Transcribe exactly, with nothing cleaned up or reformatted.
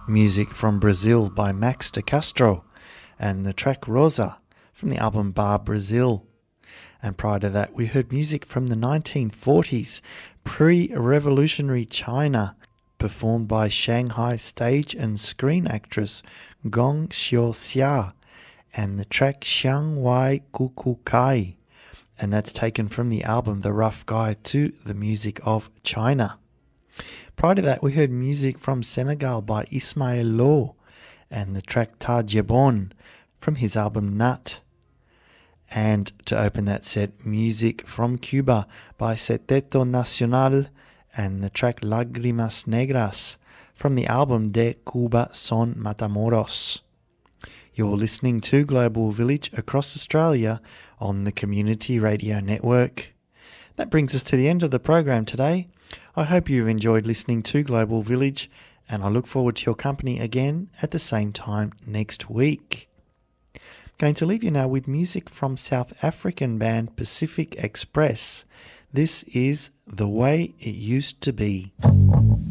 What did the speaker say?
music from Brazil by Max de Castro, and the track Rosa from the album Bar Brazil. And prior to that, we heard music from the nineteen forties, pre-revolutionary China, performed by Shanghai stage and screen actress Gong Xiuxia, and the track Xiang Wai Kuku Kai, and that's taken from the album The Rough Guide to the Music of China. Prior to that, we heard music from Senegal by Ismael Lo, and the track Ta Jebon from his album Nat. And to open that set, music from Cuba by Seteto Nacional, and the track Lágrimas Negras from the album De Cuba Son Matamoros. You're listening to Global Village across Australia on the Community Radio Network. That brings us to the end of the program today. I hope you've enjoyed listening to Global Village, and I look forward to your company again at the same time next week. Going to leave you now with music from South African band Pacific Express. This is The Way It Used to Be.